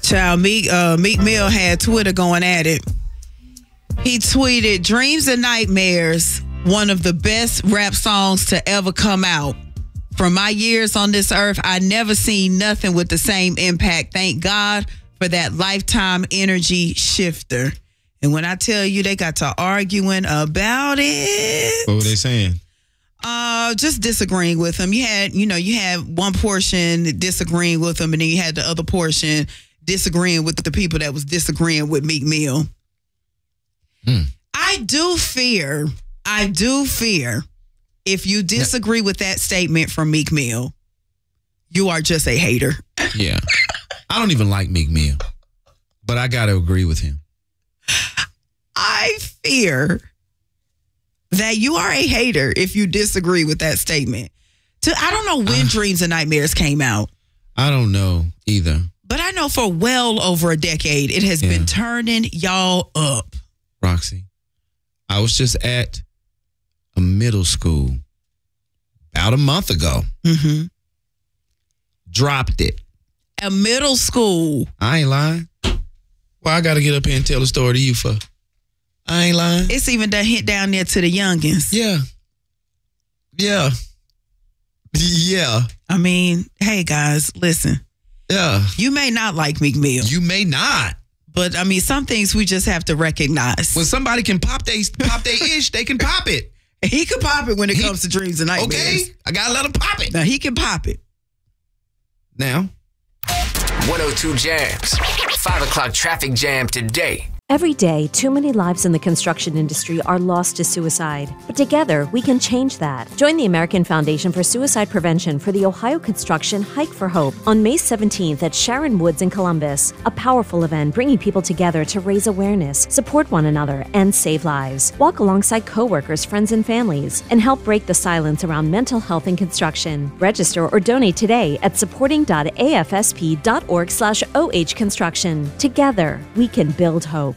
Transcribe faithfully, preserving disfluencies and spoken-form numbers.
Child, Meek, uh, Meek Mill had Twitter going at it. He tweeted, "Dreams and Nightmares, one of the best rap songs to ever come out. From my years on this earth, I never seen nothing with the same impact. Thank God for that lifetime energy shifter." And when I tell you they got to arguing about it. What were they saying? Uh, just disagreeing with him. You had, you know, you had one portion disagreeing with him, and then you had the other portion disagreeing with the people that was disagreeing with Meek Mill. Hmm. I do fear, I do fear, if you disagree with that statement from Meek Mill, you are just a hater. Yeah. I don't even like Meek Mill, but I got to agree with him. I fear that you are a hater if you disagree with that statement. To, I don't know when uh, Dreams and Nightmares came out. I don't know either. But I know for well over a decade, it has yeah. been turning y'all up. Roxy, I was just at a middle school about a month ago. Mm-hmm. Dropped it. A middle school. I ain't lying. Well, I got to get up here and tell the story to you for. I ain't lying. It's even done hit down there to the youngins. Yeah. Yeah. Yeah. I mean, hey guys, listen. Yeah. You may not like Meek Mill. You may not. But I mean, some things we just have to recognize. When somebody can pop they pop they ish, they can pop it. He can pop it when it he, comes to Dreams and Nightmares. Okay, I gotta let him pop it. Now he can pop it. Now. one oh two Jams. Five o'clock traffic jam today. Every day, too many lives in the construction industry are lost to suicide. But together, we can change that. Join the American Foundation for Suicide Prevention for the Ohio Construction Hike for Hope on May seventeenth at Sharon Woods in Columbus. A powerful event bringing people together to raise awareness, support one another, and save lives. Walk alongside coworkers, friends, and families, and help break the silence around mental health in construction. Register or donate today at supporting.afsp.org slash OH construction. Together, we can build hope.